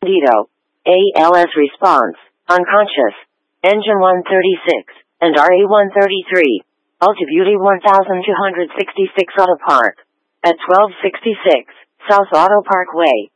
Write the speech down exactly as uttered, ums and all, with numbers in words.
Dito. A L S response, unconscious. Engine one thirty-six, and R A one thirty-three. Ultra Beauty one thousand two hundred sixty-six Auto Park. At twelve sixty-six, South Auto Parkway.